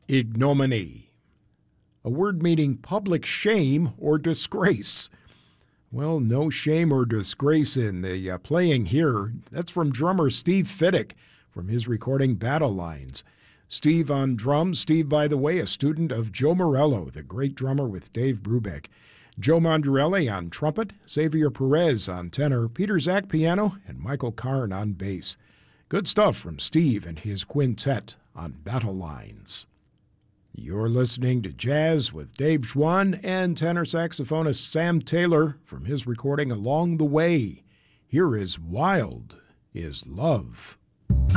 ignominy, a word meaning public shame or disgrace. Well, no shame or disgrace in the playing here. That's from drummer Steve Fiddick from his recording Battle Lines. Steve on drums. Steve, by the way, a student of Joe Morello, the great drummer with Dave Brubeck. Joe Mondrelli on trumpet, Xavier Perez on tenor, Peter Zach piano, and Michael Karn on bass. Good stuff from Steve and his quintet on Battle Lines. You're listening to Jazz with Dave Schwann and tenor saxophonist Sam Taylor from his recording Along the Way. Here is Wild is Love.